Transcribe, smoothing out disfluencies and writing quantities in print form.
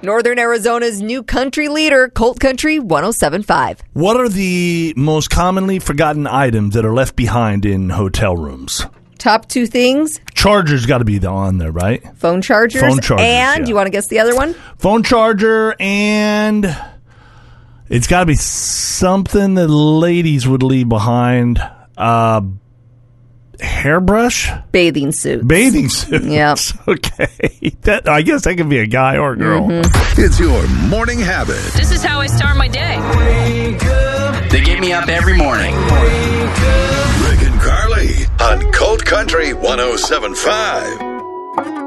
Northern Arizona's new country leader, Colt Country 107.5. What are the most commonly forgotten items that are left behind in hotel rooms? Top two things. Charger's got to be on there, right? Phone chargers. Phone chargers, and yeah. you want to guess the other one? Phone charger, and it's got to be something that ladies would leave behind. Hairbrush? Bathing suits. Bathing suits. Yep. Okay. I guess that could be a guy or a girl. Mm-hmm. It's your morning habit. This is how I start my day. They get me up every morning. Rick and Carly on Colt Country 107.5.